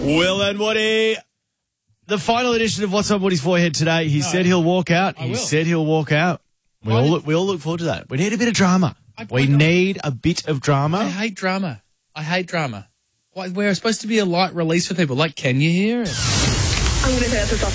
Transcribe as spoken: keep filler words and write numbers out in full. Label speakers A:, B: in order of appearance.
A: Will and Woody. The final edition of What's on Woody's Forehead today. He no, said he'll walk out. He will. said he'll walk out. We all look, we all look forward to that. We need a bit of drama. I, we I need a bit of drama.
B: I hate drama. I hate drama. We're supposed to be a light release for people. Like Kenya here.
C: I'm going to say that's a soft